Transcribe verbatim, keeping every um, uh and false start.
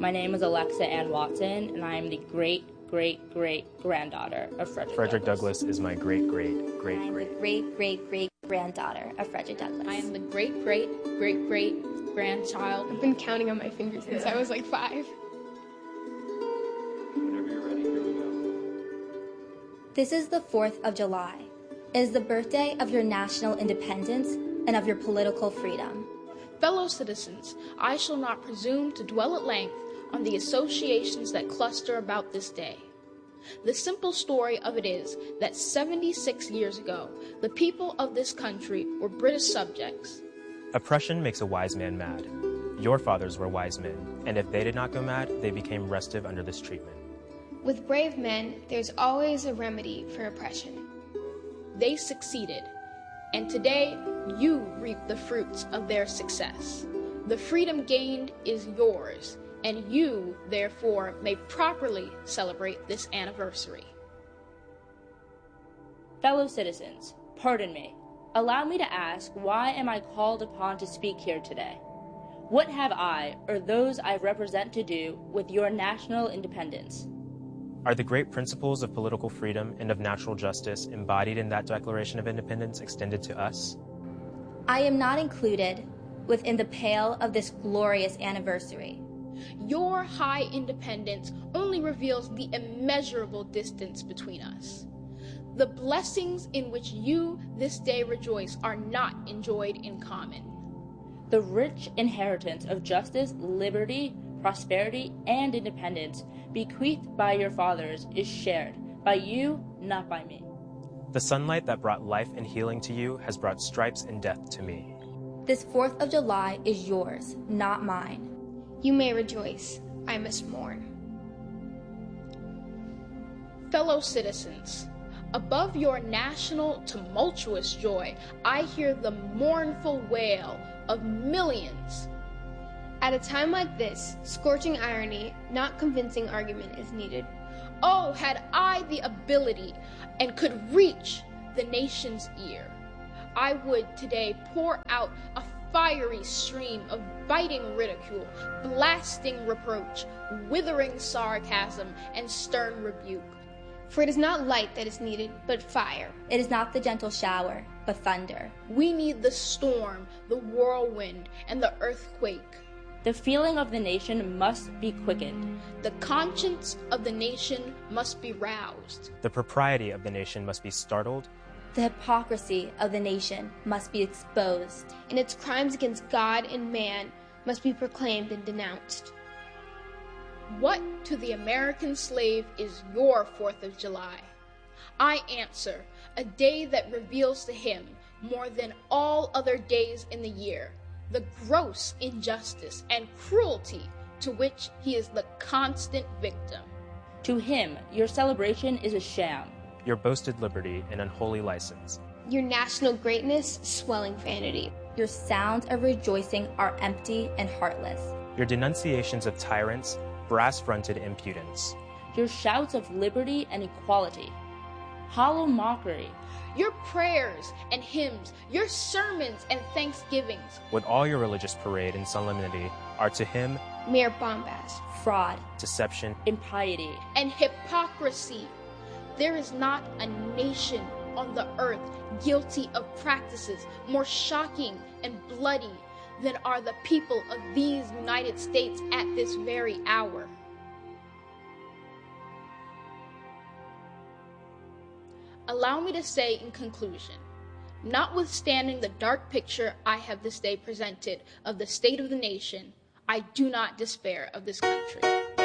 My name is Alexa Ann Watson, and I am the great, great, great granddaughter of Frederick, Frederick Douglass. Douglass is my great, great, great, I am great. the great, great, great granddaughter of Frederick Douglass. I am the great, great, great, great grandchild. I've been counting on my fingers since I was like five. Whenever you're ready, here we go. This is the fourth of July. It is the birthday of your national independence and of your political freedom. Fellow citizens, I shall not presume to dwell at length on the associations that cluster about this day. The simple story of it is that seventy-six years ago, the people of this country were British subjects. Oppression makes a wise man mad. Your fathers were wise men, and if they did not go mad, they became restive under this treatment. With brave men, there's always a remedy for oppression. They succeeded, and today you reap the fruits of their success. The freedom gained is yours, and you, therefore, may properly celebrate this anniversary. Fellow citizens, pardon me. Allow me to ask, why am I called upon to speak here today? What have I, or those I represent, to do with your national independence? Are the great principles of political freedom and of natural justice embodied in that Declaration of Independence extended to us? I am not included within the pale of this glorious anniversary. Your high independence only reveals the immeasurable distance between us. The blessings in which you this day rejoice are not enjoyed in common. The rich inheritance of justice, liberty, prosperity, and independence bequeathed by your fathers is shared by you, not by me. The sunlight that brought life and healing to you has brought stripes and death to me. This fourth of July is yours, not mine. You may rejoice, I must mourn. Fellow citizens, above your national tumultuous joy, I hear the mournful wail of millions. At a time like this, scorching irony, not convincing argument is needed. Oh, had I the ability and could reach the nation's ear, I would today pour out a fiery stream of biting ridicule, blasting reproach, withering sarcasm, and stern rebuke. For it is not light that is needed, but fire. It is not the gentle shower, but thunder. We need the storm, the whirlwind, and the earthquake. The feeling of the nation must be quickened. The conscience of the nation must be roused. The propriety of the nation must be startled. The hypocrisy of the nation must be exposed. And its crimes against God and man must be proclaimed and denounced. What to the American slave is your fourth of July? I answer, a day that reveals to him, more than all other days in the year, the gross injustice and cruelty to which he is the constant victim. To him, your celebration is a sham. Your boasted liberty an unholy license. Your national greatness, swelling vanity. Your sounds of rejoicing are empty and heartless. Your denunciations of tyrants, brass-fronted impudence. Your shouts of liberty and equality, hollow mockery. Your prayers and hymns, your sermons and thanksgivings, with all your religious parade and solemnity, are to him mere bombast, fraud, deception, impiety, and hypocrisy. There is not a nation on the earth guilty of practices more shocking and bloody than are the people of these United States at this very hour. Allow me to say in conclusion, notwithstanding the dark picture I have this day presented of the state of the nation, I do not despair of this country.